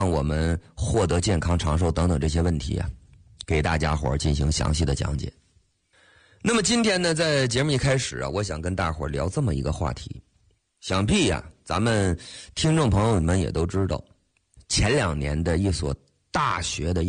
让我们获得健康长寿等等这些问题啊，给大家伙进行详细的讲解。那么今天呢，在节目一开始啊，我想跟大伙聊这么一个话题。想必呀，咱们听众朋友们也都知道，前2年的一所大学的